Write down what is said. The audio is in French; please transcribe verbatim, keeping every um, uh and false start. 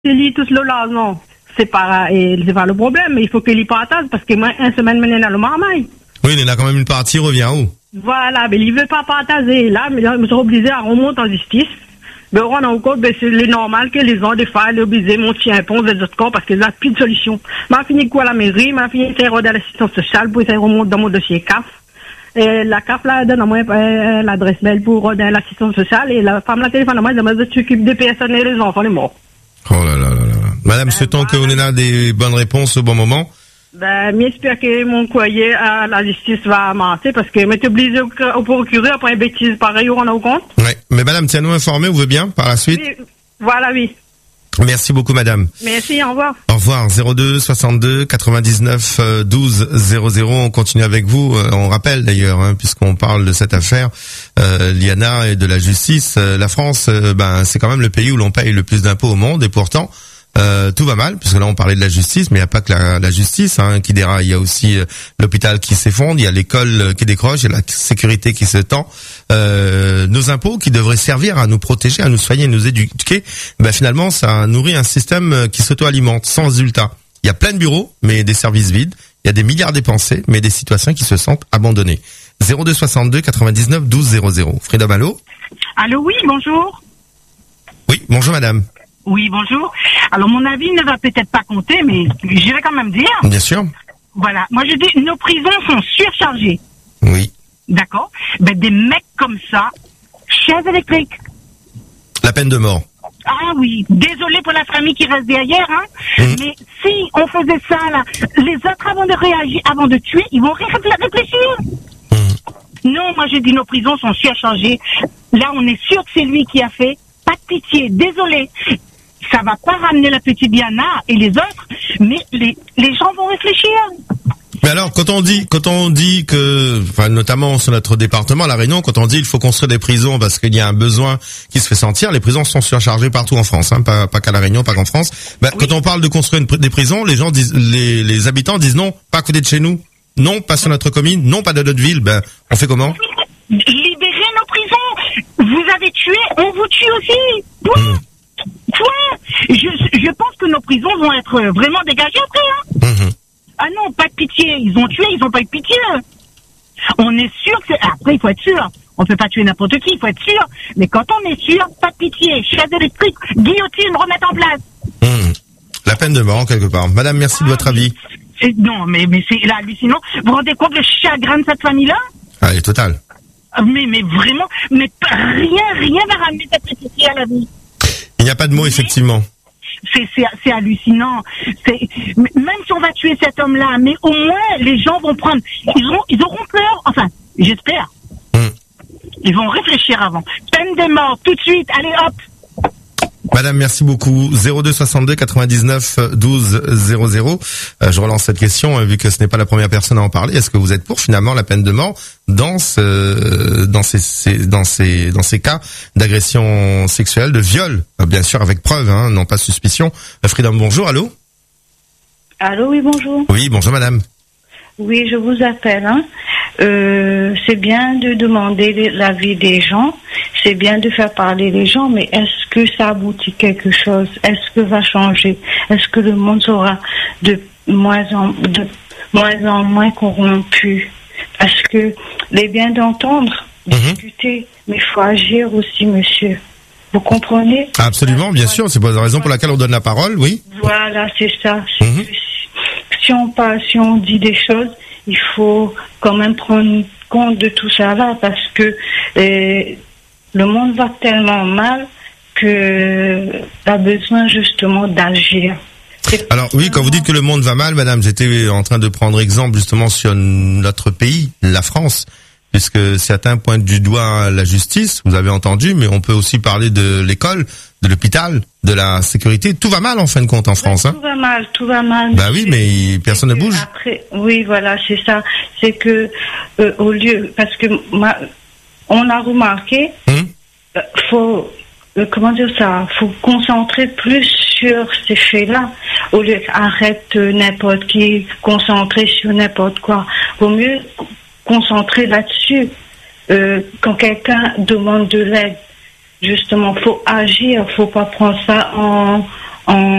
C'est lui tout le l'argent. C'est pas, et c'est pas le problème, mais il faut qu'il y partage parce que moi, une semaine, maintenant, le marmaille. Oui, il y en a quand même une partie, revient où? Voilà, mais il veut pas partager. Là, mais je suis obligé à remonter en justice. Mais on a encore, ben, c'est normal que les gens, des fois, les obligés de monter un pont des autres corps parce qu'il n'y a plus de solution. M'a fini quoi à la mairie, m'a fini de faire l'assistance sociale pour essayer de remonter dans mon dossier C A F. Et la C A F, là, donne à moi euh, l'adresse mail pour euh, l'assistance sociale et la femme, la téléphone à moi, elle me s'occupe des personnes et les enfants, les morts. Oh là là là là. Madame, Ben, souhaitons voilà. qu'on ait là des bonnes réponses au bon moment. Ben, j'espère que mon courrier à la justice va amasser parce que m'être obligé au, au procureur après une bêtise pareille, on a au compte. Ouais. Mais madame, tiens-nous informés, vous veut bien, par la suite? Oui, voilà, oui. Merci beaucoup, madame. Merci, au revoir. Au revoir. zéro deux soixante-deux quatre-vingt-dix-neuf douze zéro zéro. On continue avec vous. Euh, On rappelle d'ailleurs, hein, puisqu'on parle de cette affaire, euh, l'I A N A et de la justice. Euh, la France, euh, ben, c'est quand même le pays où l'on paye le plus d'impôts au monde, et pourtant, Euh, tout va mal, puisque là on parlait de la justice, mais il n'y a pas que la, la justice hein, qui déraille. Il y a aussi euh, l'hôpital qui s'effondre, il y a l'école qui décroche, il y a la sécurité qui se tend. Euh, nos impôts qui devraient servir à nous protéger, à nous soigner, à nous éduquer, ben finalement ça nourrit un système qui s'auto-alimente sans résultat. Il y a plein de bureaux, mais des services vides. Il y a des milliards dépensés, mais des citoyens qui se sentent abandonnés. zéro deux soixante-deux quatre-vingt-dix-neuf douze zéro zéro. Freedom, allô? Allô, oui, bonjour. Oui, bonjour madame. Oui, bonjour. Alors, mon avis ne va peut-être pas compter, mais je vais quand même dire. Bien sûr. Voilà. Moi, je dis, nos prisons sont surchargées. Oui. D'accord? Ben, des mecs comme ça, chaises électriques. La peine de mort. Ah oui. Désolé pour la famille qui reste derrière, hein. Mmh. Mais si on faisait ça, là, les autres, avant de réagir, avant de tuer, ils vont ré- réfléchir. Mmh. Non, moi, je dis, nos prisons sont surchargées. Là, on est sûr que c'est lui qui a fait. Pas de pitié. Désolé. Ça va pas ramener la petite Diana et les autres, mais les, les gens vont réfléchir. Mais alors, quand on dit, quand on dit que, enfin, notamment sur notre département, La Réunion, quand on dit il faut construire des prisons parce qu'il y a un besoin qui se fait sentir, les prisons sont surchargées partout en France, hein, pas, pas qu'à La Réunion, pas qu'en France. Ben, Oui. quand on parle de construire une, des prisons, les gens disent, les, les habitants disent non, pas à côté de chez nous, non, pas sur notre commune, non, pas de notre ville. Ben, on fait comment? Libérez nos prisons. Vous avez tué, on vous tue aussi. Point. Mmh. Point. Je, je pense que nos prisons vont être vraiment dégagées après. Hein. Mmh. Ah non, pas de pitié. Ils ont tué, ils ont pas eu de pitié. On est sûr que c'est... Après, il faut être sûr. On peut pas tuer n'importe qui, il faut être sûr. Mais quand on est sûr, pas de pitié. Chaise électrique, guillotine, remettre en place. Mmh. La peine de mort, quelque part. Madame, merci de votre avis. C'est- Non, mais, mais c'est là hallucinant. Vous vous rendez compte le chagrin de cette famille-là? Allez, total. Mais, mais vraiment, mais rien, rien va ramener cette petite fille à la vie. Il n'y a pas de mots, effectivement. C'est, c'est, c'est hallucinant. C'est, même si on va tuer cet homme-là, mais au moins, les gens vont prendre, ils auront, ils auront peur. Enfin, j'espère. Mmh. Ils vont réfléchir avant. Peine de mort, tout de suite. Allez, hop. Madame, merci beaucoup. zéro deux soixante-deux quatre-vingt-dix-neuf douze zéro zéro. Euh, je relance cette question, hein, vu que ce n'est pas la première personne à en parler. Est-ce que vous êtes pour finalement la peine de mort dans ce, dans ces, ces dans ces, dans ces cas d'agression sexuelle, de viol, euh, bien sûr avec preuve, hein, non pas suspicion. Euh, Freedom, bonjour, allô. Allô, oui, bonjour. Oui, bonjour madame. Oui, je vous appelle. Hein. Euh, c'est bien de demander l'avis des gens, c'est bien de faire parler les gens, mais est-ce que ça aboutit quelque chose? Est-ce que va changer? Est-ce que le monde sera de moins en, de moins, en moins corrompu? Parce que les bien d'entendre, discuter, mais il faut agir aussi, monsieur. Vous comprenez? Absolument, bien sûr, c'est pas la raison pour laquelle on donne la parole, oui. Voilà, c'est ça. C'est Mhm. que si, si on parle, si on dit des choses, il faut quand même prendre compte de tout ça là, parce que euh, le monde va tellement mal que a besoin justement d'agir. C'est Alors oui, quand vous dites que le monde va mal, madame, j'étais en train de prendre exemple justement sur notre pays, la France, puisque certains pointent du doigt la justice, vous avez entendu, mais on peut aussi parler de l'école, de l'hôpital, de la sécurité. Tout va mal en fin de compte en France. Hein. Tout va mal, tout va mal. Bah oui, mais personne ne bouge. Après, oui, voilà, c'est ça. C'est que euh, au lieu, parce que ma, on a remarqué, Hum euh, faut euh, comment dire ça, faut concentrer plus sur ces faits-là au lieu d'arrêter euh, n'importe qui, concentrer sur n'importe quoi. Vaut mieux concentrer là-dessus. Euh, quand quelqu'un demande de l'aide, justement, faut agir, faut pas prendre ça en en